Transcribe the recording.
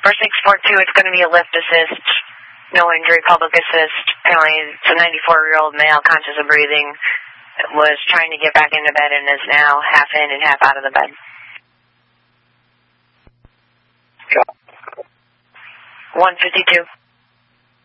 For 642, it's going to be a lift assist, no injury, public assist. Apparently, it's a 94-year-old male, conscious of breathing, was trying to get back into bed and is now half in and half out of the bed. 152.